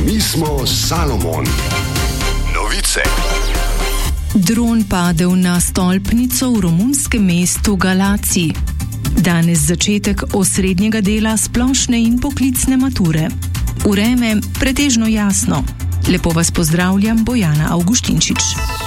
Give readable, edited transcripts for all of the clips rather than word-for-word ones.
Mi smo Salomon. Novice. Dron padel na stolpnico v romunskem mestu Galaci. Danes začetek osrednjega dela splošne in poklicne mature. Vreme pretežno jasno. Lepo vas pozdravljam, Bojana Avguštinčič.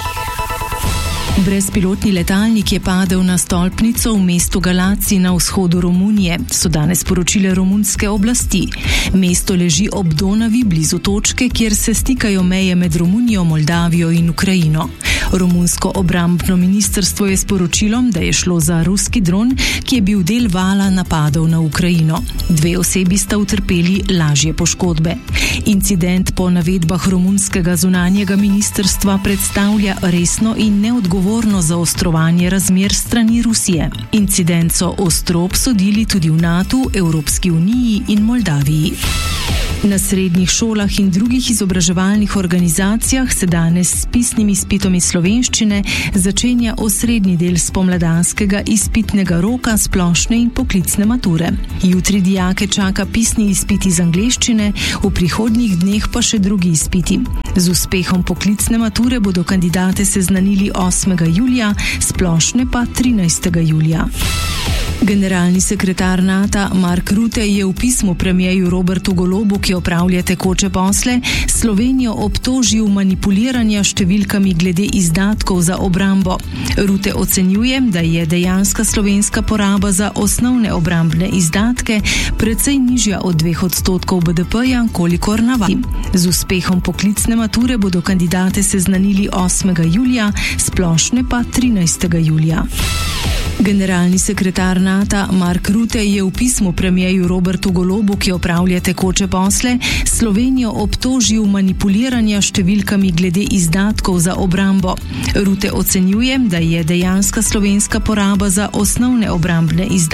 Brezpilotni letalnik je padel na stolpnico v mestu Galaci na vzhodu Romunije, so danes sporočile romunske oblasti. Mesto leži ob Donavi, blizu točke, kjer se stikajo meje med Romunijo, Moldavijo in Ukrajino. Romunsko obrambno ministrstvo je sporočilo, da je šlo za ruski dron, ki je bil del vala napadov na Ukrajino. 2 osebi sta utrpeli lažje poškodbe. Incident po navedbah romunskega zunanjega ministrstva predstavlja resno in neodgovorno zaostrovanje razmer strani Rusije. Incident so ostro obsodili tudi v NATO, Evropski uniji in Moldaviji. Na srednjih šolah in drugih izobraževalnih organizacijah se danes s pisnim izpitom iz slovenščine začenja osrednji del spomladanskega izpitnega roka splošne in poklicne mature. Jutri dijake čaka pisni izpit iz angleščine, v prihodnjih dneh pa še drugi izpiti. Z uspehom poklicne mature bodo kandidate seznanili 8. julija, splošne pa 13. julija. Generalni sekretar NATO Mark Rutte je v pismu premierju Robertu Golobu, ki opravlja tekoče posle, Slovenijo obtožil manipuliranja številkami glede izdatkov za obrambo. Rutte ocenjuje, da je dejanska slovenska poraba za osnovne obrambne izdatke precej nižja od 2% BDP-ja, kolikor navadi. Z uspehom poklicne mature bodo kandidate seznanili 8. julija, splošne pa 13. julija. Generalni sekretar NATO Mark Rutte je v pismu premierju Robertu Golobu, ki opravlja tekoče posle, Slovenijo obtožil manipuliranja številkami glede izdatkov za obrambo. Rutte ocenjuje, da je dejanska slovenska poraba za osnovne obrambne izdatke